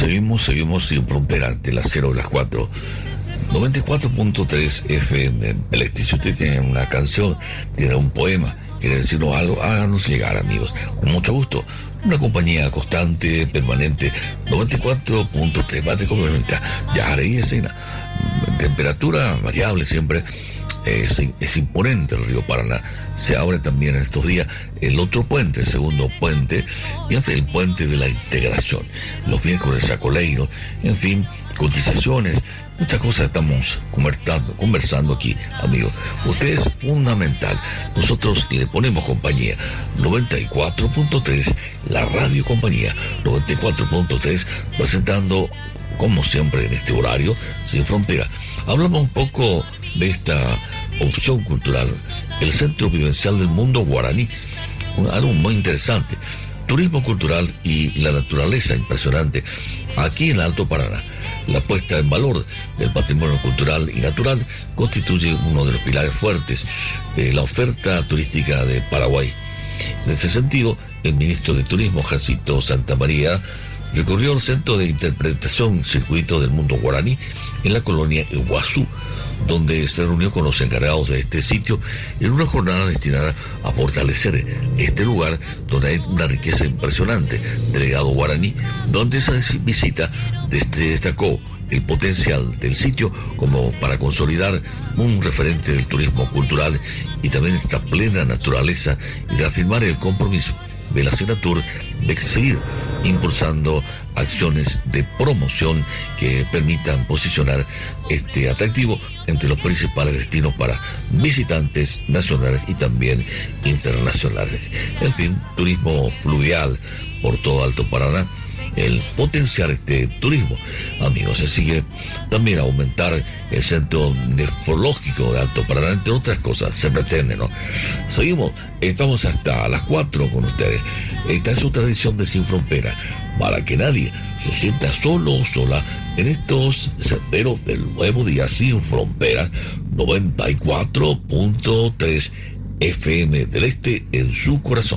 Seguimos sin frontera ante las 0 de las 4. 94.3 FM. Si usted tiene una canción, tiene un poema, quiere decirnos algo, háganos llegar, amigos. Con mucho gusto. Una compañía constante, permanente. 94.3. Mate complementa. Ya haré escena. Temperatura variable siempre. Es imponente el río Paraná. Se abre también en estos días el otro puente, el segundo puente, y en fin, el puente de la integración. Los miércoles sacoleiros, en fin, cotizaciones, muchas cosas estamos conversando aquí, amigos. Usted es fundamental. Nosotros le ponemos compañía. 94.3, la radio compañía. 94.3, presentando, como siempre, en este horario, Sin Frontera. Hablamos un poco de esta opción cultural, el Centro Vivencial del Mundo Guaraní, algo muy interesante, turismo cultural y la naturaleza impresionante aquí en Alto Paraná. La puesta en valor del patrimonio cultural y natural constituye uno de los pilares fuertes de la oferta turística de Paraguay. En ese sentido, el ministro de Turismo, Jacinto Santamaría, recorrió el Centro de Interpretación Circuito del Mundo Guaraní en la colonia Iguazú, donde se reunió con los encargados de este sitio en una jornada destinada a fortalecer este lugar donde hay una riqueza impresionante del legado guaraní. Durante esa visita destacó el potencial del sitio como para consolidar un referente del turismo cultural y también esta plena naturaleza, y reafirmar el compromiso de la Senatur de seguir impulsando acciones de promoción que permitan posicionar este atractivo entre los principales destinos para visitantes nacionales y también internacionales. En fin, turismo fluvial por todo Alto Paraná, el potenciar este turismo, amigos. Se sigue también aumentar el centro nefrológico de Alto Paraná, entre otras cosas, se pretende, ¿no? Seguimos, estamos hasta las 4 con ustedes. Esta es su tradición de Sin Frontera, para que nadie se sienta solo o sola en estos senderos del nuevo día. Sin Frontera, 94.3 FM del Este en su corazón.